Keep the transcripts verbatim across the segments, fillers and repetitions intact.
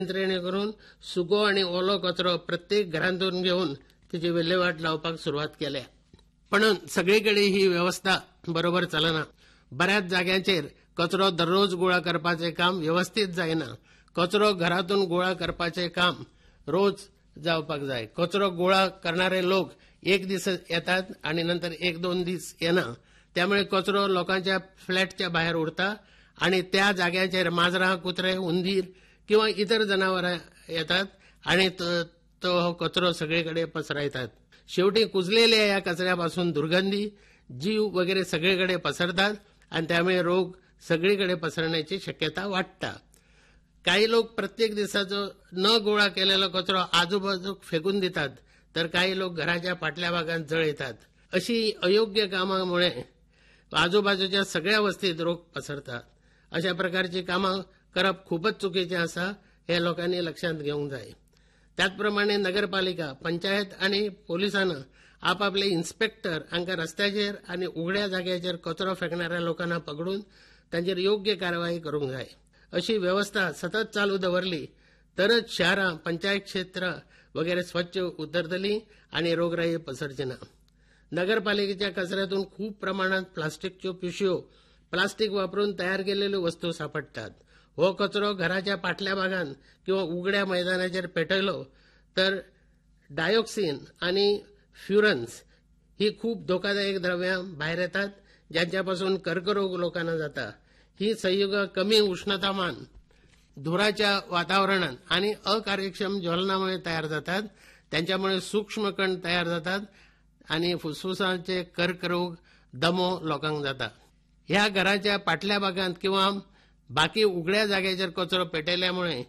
यंत्रणे करून सुको आणि ओलो कचरो प्रत्येक घरांतून घेऊन त्याची विल्हेवाट लावपाक सुरुवात केल्या. पण सगळीकडे ही व्यवस्था बरोबर चलना. बऱ्याच जाग्यांचेर कचरो दररोज गोळा करपाचे काम व्यवस्थित जायना. कचरो घरातून गोळा करपाचे काम रोज जावपाक जाय. कचरो गोळा करणारे लोक एक दिस येतात आणि नंतर एक दोन दीस येना. त्यामुळे कचरो लोकांच्या फ्लॅटच्या बाहेर उरता आणि त्या जाग्यांचेर माजरां, कुत्रे, उंदीर किंवा इतर जनावरां येतात आणि तो कचरो सगळीकडे पसरयतात. शेवटी कुजलेल्या या कचऱ्यापासून दुर्गंधी, जीव वगैरे सगळीकडे पसरतात आणि त्यामुळे रोग सगळीकडे पसरण्याची शक्यता वाढता. काही लोक प्रत्येक दिवसाचो न गोळा केलेला कचरो आजूबाजूक फेकून देतात, तर काही लोक घराच्या पाटल्या भागात जळयतात. अशी अयोग्य कामामुळे आजूबाजूच्या सगळ्या वस्तीत रोग पसरतात. अशा प्रकारची कामं करप खूपच चुकीचे आसा, हे लोकांनी लक्षात घेवंक जाय. त्याचप्रमाणे नगरपालिका, पंचायत आणि पोलिसांना आपापले इन्स्पेक्टर हांकां रस्त्याचेर आणि उघड्या जाग्याचेर कचरो फेकणाऱ्या लोकांना पकडून तांचेर योग्य कारवाई करूंक जाय. अशी व्यवस्था सतत चालू दवरली तरच शहरां, पंचायत क्षेत्र वगैरे स्वच्छ उरतली आणि रोगराई पसरची ना. नगरपालिकेच्या कचऱ्यातून खूप प्रमाणात प्लास्टिकच्यो पिशव्यो, प्लास्टिक वापरून तयार केलेल्यो वस्तू सापडतात. हो कचरो घराच्या पाटल्या भागात किंवा उघड्या मैदानाचेर पेटयलो तर डायऑक्सिन आणि फ्युरन्स ही खूप धोकादायक द्रव्यां भायर येतात, ज्यांच्यापासून कर्करोग लोकांना जाता. ही संयुगा कमी उष्णतामान, धुराच्या वातावरणात आणि अकार्यक्षम ज्वलनामुळे तयार जातात. त्यांच्यामुळे सूक्ष्म कण तयार जातात आणि फुफ्फुसांचे कर्करोग, दमो लोकांक जाता. ह्या घराच्या पाटल्या भागात किंवा बाकी उघड्या जाग्याचेर कचरो पेटयल्यामुळे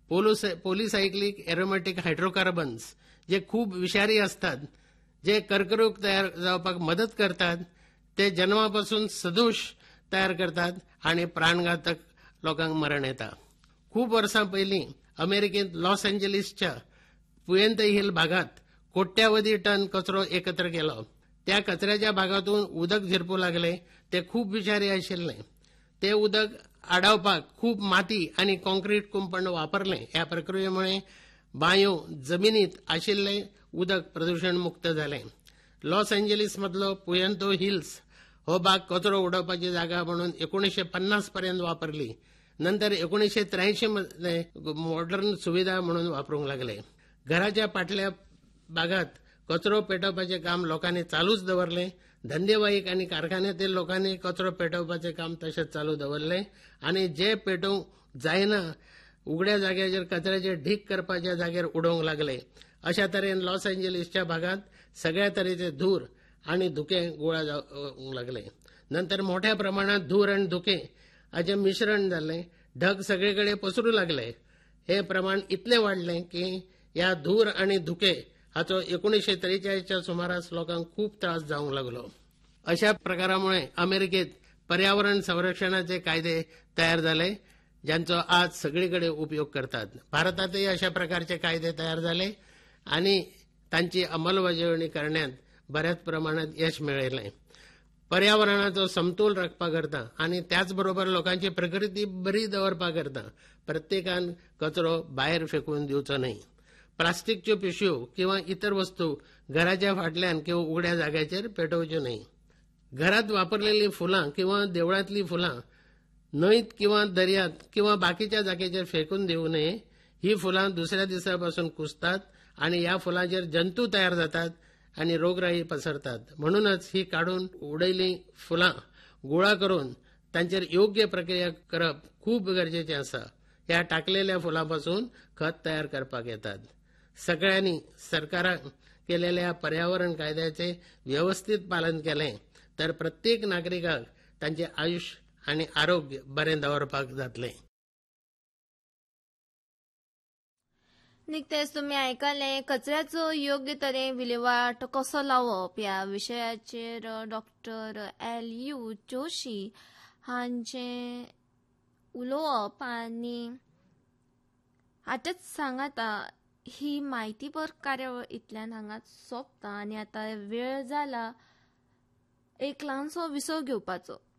पॉलिसायक्लिक एरोमॅटिक हायड्रोकार्बन्स, जे खूप विषारी असतात, जे कर्करोग तयार जावपाक मदत करतात, ते जन्मापासून सदोष तयार करतात आणि प्राणघातक लोकांक मरण येता. खूप वर्सां पयलीं अमेरिकेत लॉस एंजलिसच्या पुएंत हिल भागात कोट्यावधी टन कचरो एकत्र केलो. त्या कचऱ्याच्या भागातून उदक झिरपू लागले. ते खूप विषारी आशिल्ले. ते उदक आडावपाक खूप माती आणि कॉन्क्रीट कुंपण वापरले. या प्रक्रियेमुळे बांयो, जमिनीत आशिल्ले उदक प्रदूषण मुक्त झाले. लॉस एंजलिस मधलो पुएंतो हिल्स हो भाग कचरो उडोवपाची जागा म्हणून एकोणीसशे पन्नास पर्यंत वापरली. नंतर एकोणीसशे त्र्याऐंशी मध्ये मॉडर्न सुविधा म्हणून वापरूंक लागले. घराच्या पाटल्या भागात कचरो पेटवपाचे काम लोकांनी चालूच दवरले. धंदेवाईक आणि कारखान्यातील लोकांनी कचरो पेटवपाचे काम तसेच चालू दवरले आणि जे पेटवूंक जायना उघड्या जाग्याचेर कचऱ्याचे ढीग करपाच्या जागेर उडोवंक लागले. अशा तरेन लॉस एंजलिसच्या भागात सगळ्या तरेचे धूर आणि धुके गोळा जावंक लागले. नंतर मोठ्या प्रमाणात धूर आणि धुके हाचे मिश्रण जाले. ढग सगळीकडे पसरू लागले. हे प्रमाण इतले वाढले की या धूर आणि धुके हाचो एकोणीसशे त्रेचाळीसच्या सुमारास लोकांक खूप त्रास जावंक लागलो. अशा प्रकारामुळे अमेरिकेत पर्यावरण संरक्षणाचे कायदे तयार झाले, ज्यांचो आज सगळीकडे उपयोग करतात. भारतातही अशा प्रकारचे कायदे तयार झाले आणि त्यांची अंमलबजावणी करण्यात बऱ्याच प्रमाणात यश मिळाले. पर्यावरणाचो समतोल राखपा करता आणि त्याचबरोबर लोकांची प्रकृती बरी दवरपा करता प्रत्येकान कचरो भायर फेकून दिवचो न्हय. प्लास्टिकच्यो पिशव्यो किंवा इतर वस्तू घराच्या फाटल्यान किंवा उघड्या जाग्याचेर पेटोवच्यो न्हय. घरात वापरलेली फुलां किंवा देवळांतली फुलां न्हंयत किंवा दर्यांत किंवा बाकीच्या जाग्याचेर फेकून देऊ नये. ही फुलां दुसऱ्या दिसापासून कुसतात आणि या फुलांचेर जंतू तयार जातात आणि रोगराई पसरतात. म्हणूनच ही काढून उडयली फुलां गोळा करून तांचेर योग्य प्रक्रिया करप खूप गरजेचे आसा. ह्या टाकलेल्या फुलांपासून खत तयार करपाक येतात. सगळ्यांनी सरकारान केलेल्या पर्यावरण कायद्याचे व्यवस्थित पालन केले तर प्रत्येक नागरिकाक तांचे आयुष्य आणि आरोग्य बरें दवरपाक जातले. निकतेच तुम्ही ऐकले कचऱ्याचो योग्य तरेन विल्हेवाट कसो लावप या विशयाचेर डॉक्टर एल यू जोशी हांचे उलोवप आणि हाचेच सांगाता ही माहितीपर कार्यावळ इतल्यान हांगाच सोंपता आणि आता वेळ जाला एक ल्हानसो विसव घेवपाचो.